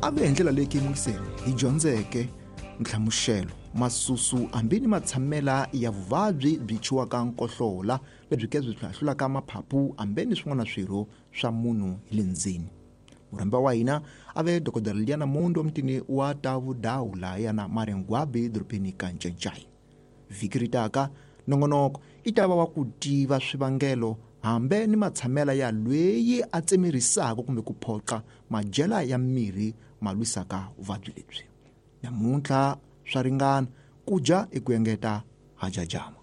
a ve hi ndlela leyi kiyimiseni hi dyondzeke nhlamuxelo masusu hambi ni matshamela ya vuvabyi byi chiwaka nkohlola lebyi ke byi hlahlulaka maphaphu hambi ni swin'wana swirho swa munhu hi le ndzeni. Murhambiwa wa hina a ve dokodela Liliana Mondo mutini wa Tavudawu lahaya na Marengwabi dorobeni ka Ncecai. Vhiki ri taka nongonoko i ta va wa ku tiva swivangelo hambe ni matshamela ya lweyi a tsemerisaka kumbe ku phoqa madyela ya mirhi ma lwisaka vuvabyi lebyi. Namuntlha swa ringana ku dya eku engeta hajajama.